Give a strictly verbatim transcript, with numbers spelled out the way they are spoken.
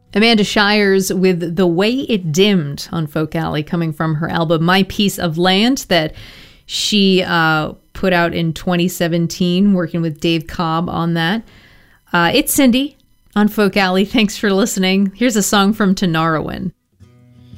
Amanda Shires with The Way It Dimmed on Folk Alley, coming from her album My Piece of Land that she uh, put out in twenty seventeen, working with Dave Cobb on that. Uh, it's Cindy on Folk Alley. Thanks for listening. Here's a song from Tinariwen.